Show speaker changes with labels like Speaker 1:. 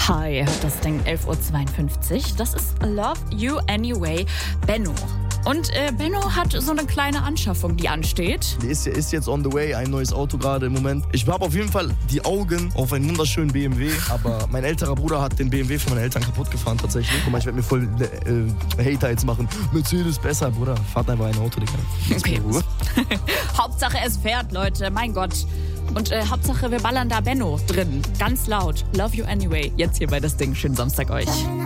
Speaker 1: Hi, das Ding 11:52 Uhr. Das ist Love You Anyway, Benno. Und Benno hat so eine kleine Anschaffung, die ansteht.
Speaker 2: Die ist jetzt on the way, ein neues Auto gerade im Moment. Ich habe auf jeden Fall die Augen auf einen wunderschönen BMW, aber mein älterer Bruder hat den BMW von meinen Eltern kaputt gefahren tatsächlich. Guck mal, ich werde mir voll Hater jetzt machen. Mercedes besser, Bruder. Fahrt einfach ein Auto, Digga.
Speaker 1: Okay. Hauptsache es fährt, Leute, mein Gott. Und Hauptsache wir ballern da Benno drin, ganz laut. Love You Anyway, jetzt hier bei das Ding. Schönen Samstag euch.